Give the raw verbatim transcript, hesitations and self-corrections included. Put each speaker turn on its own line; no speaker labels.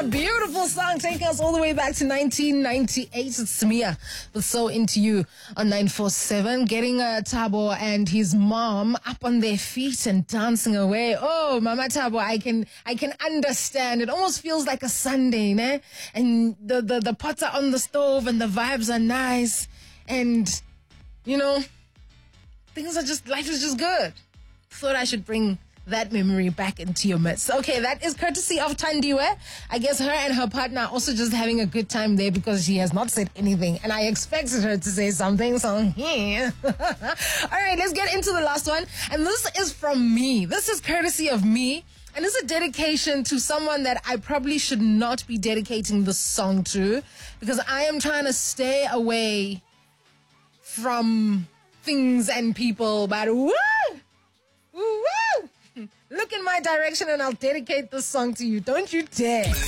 a beautiful song taking us all the way back to nineteen ninety-eight. It's Samia with So Into You on nine four seven. Getting uh, Thabo and his mom up on their feet and dancing away. Oh, Mama Thabo, I can I can understand. It almost feels like a Sunday, né? And the, the, the pots are on the stove and the vibes are nice. And, you know, things are just, life is just good. Thought I should bring that memory back into your midst. Okay, that is courtesy of Tandiwe. I guess her and her partner are also just having a good time there because she has not said anything. And I expected her to say something, so yeah. All right, let's get into the last one. And this is from me. This is courtesy of me. And it's a dedication to someone that I probably should not be dedicating this song to because I am trying to stay away from things and people. But woo! Woo! Look in my direction and I'll dedicate this song to you. Don't you dare.